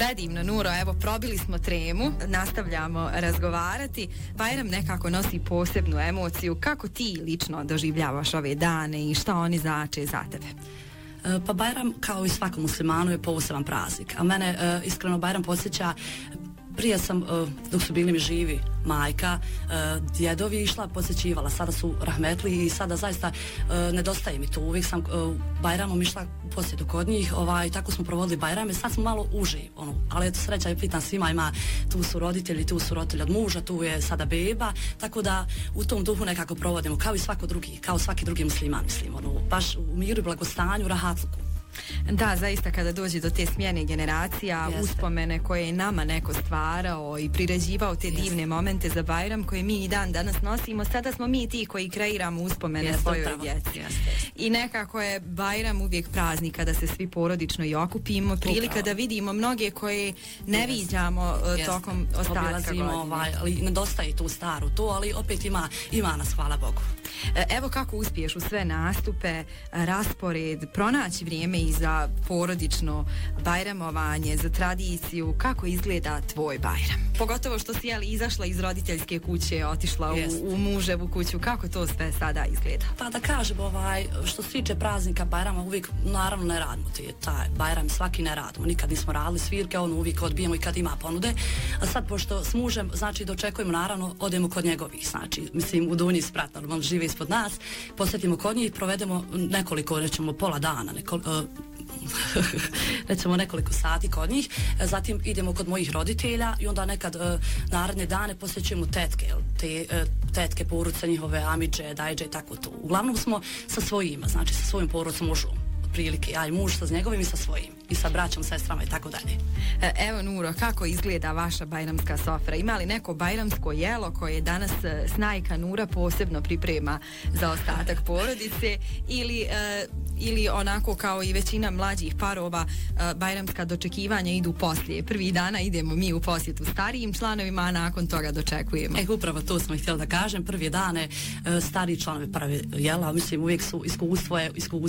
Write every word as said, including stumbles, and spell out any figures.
Predivno, Nuro, evo probili smo tremu, nastavljamo razgovarati. Bajram nekako nosi posebnu emociju. Kako ti lično doživljavaš ove dane i šta oni znače za tebe? Pa Bajram, kao i svakom muslimanu, je poseban praznik. A mene uh, iskreno Bajram podsjeća, prije sam, uh, dok su bili mi živi majka, uh, djedovi išla, posjećivala, sada su rahmetli i sada zaista uh, nedostaje mi to. Uvijek sam uh, Bajramom išla u posjetu kod njih, ovaj, tako smo provodili Bajrame, sad smo malo uži, ono, ali eto sreća je pitan svima, ima, tu su roditelji, tu su roditelji od muža, tu je sada beba, tako da u tom duhu nekako provodimo, kao i svako drugi, kao svaki drugi musliman, mislim, ono, baš u miru i blagostanju, rahatluku. Da, zaista kada dođe do te smjene generacija, Jeste. uspomene koje je nama neko stvarao i priređivao te Jeste. divne momente za Bajram koje mi i dan danas nosimo, sada smo mi ti koji kreiramo uspomene Jeste, svojoj djeci. I nekako je Bajram uvijek praznik kada se svi porodično i okupimo, prilika upravo. da vidimo mnoge koje ne Jeste. viđamo Jeste. tokom ostatka godine. Ovaj, ali nedostaje tu staru to, ali opet ima, ima nas, hvala Bogu. Evo kako uspiješ u sve nastupe, raspored, pronaći vrijeme i za porodično bajramovanje, za tradiciju, kako izgleda tvoj Bajram? Pogotovo što si jeli izašla iz roditeljske kuće, otišla u, u muževu kuću, kako to sve sada izgleda? Pa da kažem, ovaj, što se tiče praznika Bajrama, uvijek naravno ne radimo ti taj Bajram, svaki ne radimo, nikad nismo radili svirke, ono uvijek odbijemo i kad ima ponude, a sad pošto s mužem, znači dočekujemo, naravno odemo kod njegovih, znači mislim u Dunji sprat, normalno žive ispod nas, posjetimo kod njih, provedemo nekoliko, rećemo pola dana, nekoliko, uh, recimo nekoliko sati kod njih, zatim idemo kod mojih roditelja i onda nekad uh, naredne dane posjećujemo tetke, te uh, tetke, poruce njihove, amidže, dajđe i tako to. Uglavnom smo sa svojima, znači sa svojim porucom mužom, otprilike, ja i muž sa njegovim i sa svojim, i sa braćom, sestrama i tako dalje. Evo Nuro, kako izgleda vaša bajramska sofra? Ima li neko bajramsko jelo koje danas snajka Nura posebno priprema za ostatak porodice ili, uh, ili onako kao i većina mlađih parova uh, bajramska dočekivanja idu poslije? Prvih dana idemo mi u posjetu starijim članovima, a nakon toga dočekujemo. E, upravo to sam htjela da kažem. Prvi dane uh, stariji članovi prave jela, mislim uvijek su iskustvo je, iskustvo